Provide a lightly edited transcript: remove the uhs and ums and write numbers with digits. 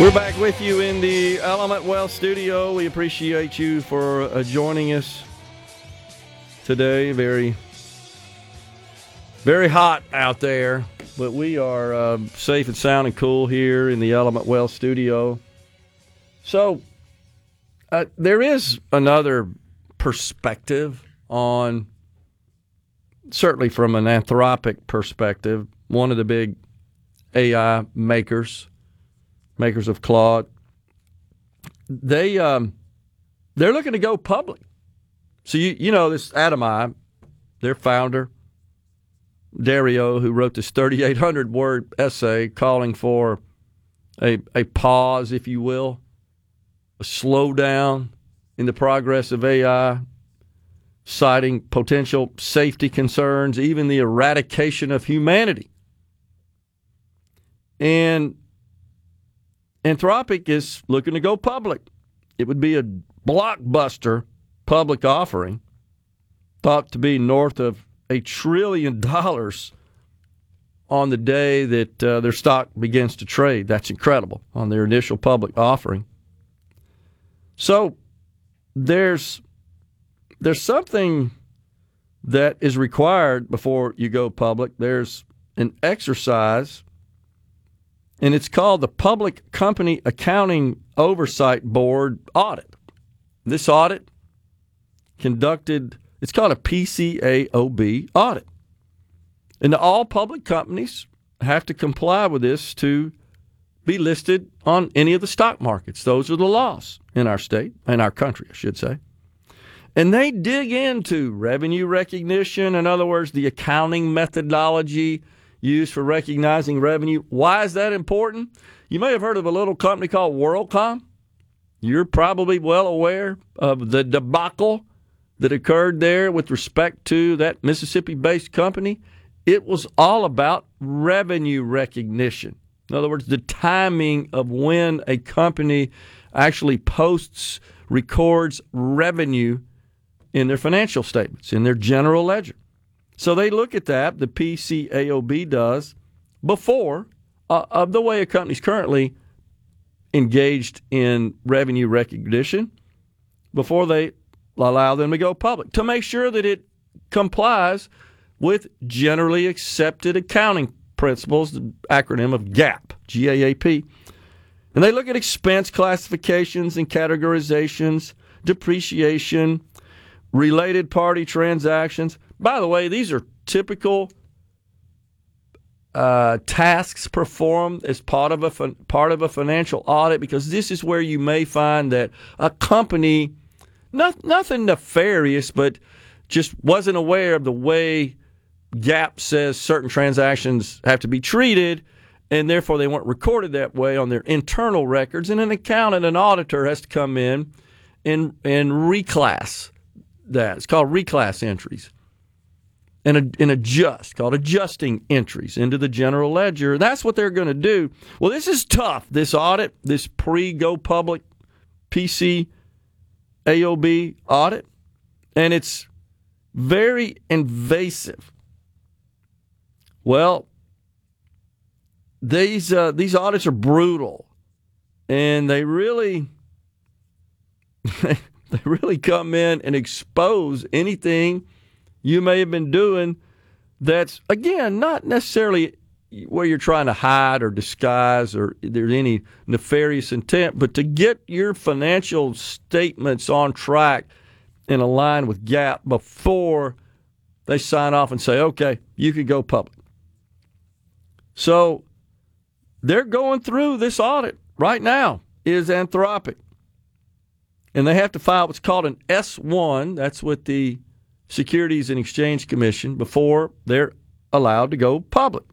We're back with you in the Element Wealth studio. We appreciate you for joining us today. Very, very hot out there, but we are safe and sound and cool here in the Element Wealth studio. So there is another perspective on, certainly from an Anthropic perspective, one of the big AI makers of Claude, they're looking to go public. So you know this Atomai, their founder, Dario, who wrote this 3,800-word essay calling for a pause, if you will, a slowdown in the progress of AI, citing potential safety concerns, even the eradication of humanity. And Anthropic is looking to go public. It would be a blockbuster public offering, thought to be north of $1 trillion on the day that their stock begins to trade. That's incredible on their initial public offering. So there's something that is required before you go public. There's an exercise, and it's called the Public Company Accounting Oversight Board audit. This audit conducted, it's called a PCAOB audit. And all public companies have to comply with this to be listed on any of the stock markets. Those are the laws in our state, in our country, I should say. And they dig into revenue recognition, in other words, the accounting methodology used for recognizing revenue. Why is that important? You may have heard of a little company called WorldCom. You're probably well aware of the debacle that occurred there with respect to that Mississippi-based company. It was all about revenue recognition. In other words, the timing of when a company actually records revenue in their financial statements, in their general ledger. So they look at that, the PCAOB does, before of the way a company's currently engaged in revenue recognition, before they allow them to go public, to make sure that it complies with generally accepted accounting principles, the acronym of GAAP, GAAP. And they look at expense classifications and categorizations, depreciation, related party transactions. By the way, these are typical tasks performed as part of a financial audit, because this is where you may find that a company, nothing nefarious, but just wasn't aware of the way GAAP says certain transactions have to be treated, and therefore they weren't recorded that way on their internal records. And an accountant, an auditor, has to come in and reclass that. It's called reclass entries. And adjust, called adjusting entries into the general ledger. That's what they're going to do. Well, this is tough, this audit, this pre-go public PCAOB audit, and it's very invasive. Well, these audits are brutal, and they really come in and expose anything you may have been doing that's, again, not necessarily where you're trying to hide or disguise or there's any nefarious intent, but to get your financial statements on track and align with GAAP before they sign off and say, okay, you can go public. So they're going through this audit right now, is Anthropic. And they have to file what's called an S-1, that's with the Securities and Exchange Commission, before they're allowed to go public.